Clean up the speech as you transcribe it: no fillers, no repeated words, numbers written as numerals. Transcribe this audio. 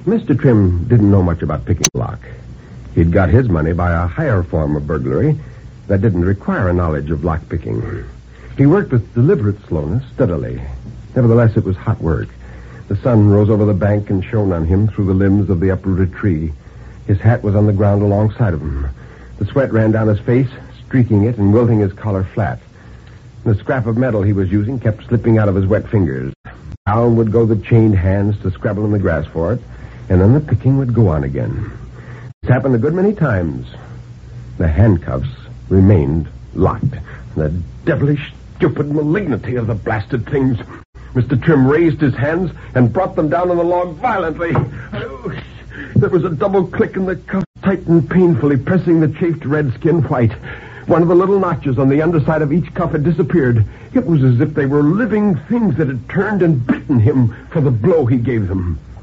Mr. Trim didn't know much about picking a lock. He'd got his money by a higher form of burglary that didn't require a knowledge of lock picking. He worked with deliberate slowness, steadily. Nevertheless, it was hot work. The sun rose over the bank and shone on him through the limbs of the uprooted tree. His hat was on the ground alongside of him. The sweat ran down his face, streaking it and wilting his collar flat. The scrap of metal he was using kept slipping out of his wet fingers. Down would go the chained hands to scrabble in the grass for it, and then the picking would go on again. This happened a good many times. The handcuffs remained locked. The devilish, stupid malignity of the blasted things. Mr. Trim raised his hands and brought them down on the log violently. There was a double click and the cuff tightened painfully, pressing the chafed red skin white. One of the little notches on the underside of each cuff had disappeared. It was as if they were living things that had turned and bitten him for the blow he gave them.